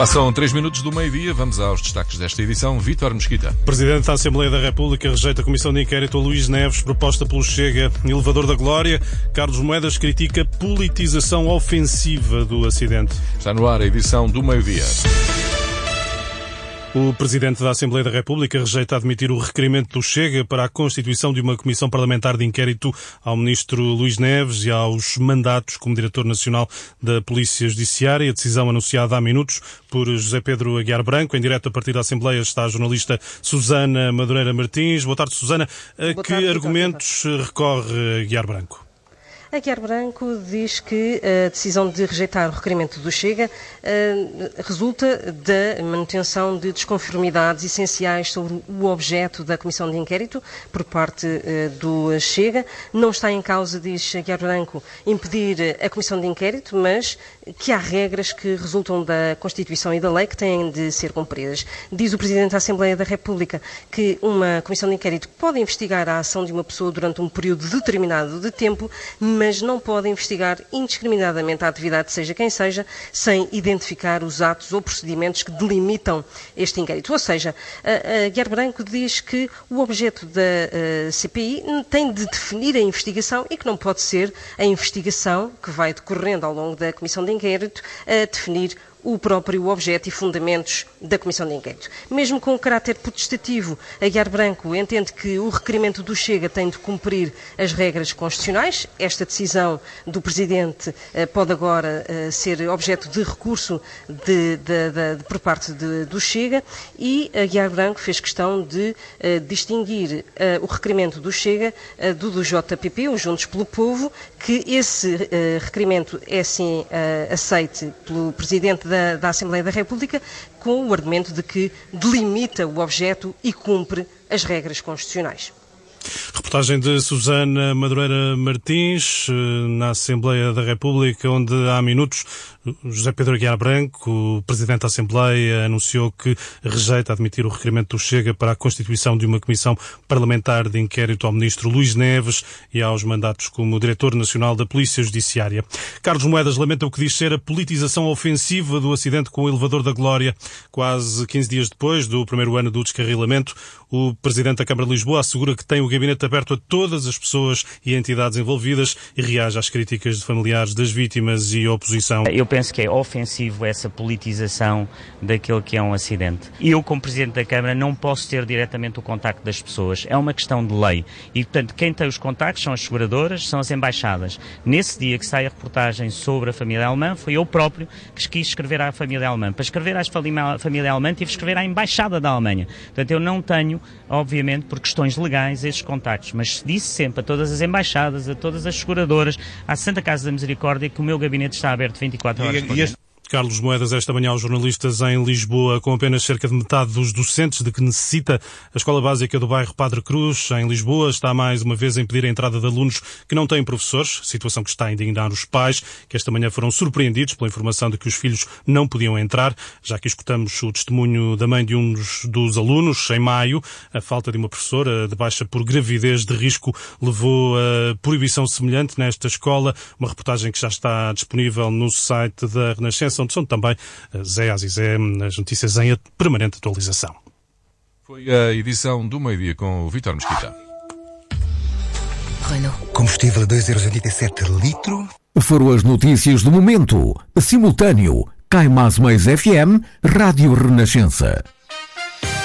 Passam 3 minutos do meio-dia, vamos aos destaques desta edição. Vítor Mesquita. Presidente da Assembleia da República rejeita a comissão de inquérito a Luís Neves, proposta pelo Chega. Elevador da Glória, Carlos Moedas critica politização ofensiva do acidente. Está no ar a edição do meio-dia. O Presidente da Assembleia da República rejeita admitir o requerimento do Chega para a constituição de uma comissão parlamentar de inquérito ao Ministro Luís Neves e aos mandatos como Diretor Nacional da Polícia Judiciária. A decisão anunciada há minutos por José Pedro Aguiar Branco. Em direto a partir da Assembleia está a jornalista Susana Madureira Martins. Boa tarde, Susana. A que argumentos recorre Aguiar Branco? Aguiar Branco diz que a decisão de rejeitar o requerimento do Chega resulta da manutenção de desconformidades essenciais sobre o objeto da comissão de inquérito por parte do Chega. Não está em causa, diz Aguiar Branco, impedir a comissão de inquérito, mas que há regras que resultam da Constituição e da lei que têm de ser cumpridas. Diz o Presidente da Assembleia da República que uma comissão de inquérito pode investigar a ação de uma pessoa durante um período determinado de tempo, mas não pode investigar indiscriminadamente a atividade, seja quem seja, sem identificar os atos ou procedimentos que delimitam este inquérito. Ou seja, Aguiar Branco diz que o objeto da CPI tem de definir a investigação e que não pode ser a investigação que vai decorrendo ao longo da comissão de inquérito a definir o próprio objeto e fundamentos da comissão de inquérito. Mesmo com o caráter potestativo, Aguiar Branco entende que o requerimento do Chega tem de cumprir as regras constitucionais. Esta decisão do Presidente pode agora ser objeto de recurso por parte do Chega e Aguiar Branco fez questão de distinguir o requerimento do Chega do JPP, o Juntos pelo Povo, que esse requerimento é sim aceite pelo Presidente da Assembleia da República, com o argumento de que delimita o objeto e cumpre as regras constitucionais. Reportagem de Susana Madureira Martins, na Assembleia da República, onde há minutos José Pedro Aguiar Branco, o Presidente da Assembleia, anunciou que rejeita admitir o requerimento do Chega para a constituição de uma comissão parlamentar de inquérito ao Ministro Luís Neves e aos mandatos como Diretor Nacional da Polícia Judiciária. Carlos Moedas lamenta o que diz ser a politização ofensiva do acidente com o Elevador da Glória. Quase 15 dias depois do primeiro ano do descarrilamento, o Presidente da Câmara de Lisboa assegura que tem o gabinete aberto a todas as pessoas e entidades envolvidas e reage às críticas de familiares das vítimas e oposição. Eu penso que é ofensivo essa politização daquele que é um acidente. Eu, como Presidente da Câmara, não posso ter diretamente o contacto das pessoas. É uma questão de lei. E, portanto, quem tem os contactos são as seguradoras, são as embaixadas. Nesse dia que sai a reportagem sobre a família alemã, foi eu próprio que quis escrever à família alemã. Para escrever à família alemã, tive que escrever à embaixada da Alemanha. Portanto, eu não tenho, obviamente, por questões legais, esses contactos. Mas disse sempre a todas as embaixadas, a todas as seguradoras, à Santa Casa da Misericórdia, que o meu gabinete está aberto 24 horas por dia. Carlos Moedas, esta manhã aos jornalistas em Lisboa, com apenas cerca de metade dos docentes de que necessita a Escola Básica do bairro Padre Cruz, em Lisboa, está mais uma vez a impedir a entrada de alunos que não têm professores, situação que está a indignar os pais, que esta manhã foram surpreendidos pela informação de que os filhos não podiam entrar, já que escutamos o testemunho da mãe de um dos alunos, em maio, a falta de uma professora de baixa por gravidez de risco levou a proibição semelhante nesta escola, uma reportagem que já está disponível no site da Renascença, onde são também Zé Azizé, as notícias em permanente atualização. Foi a edição do meio-dia com o Vítor Mesquita. Renault. Combustível a 2,87 € litro. Foram as notícias do momento. Simultâneo. Cai mais FM, Rádio Renascença.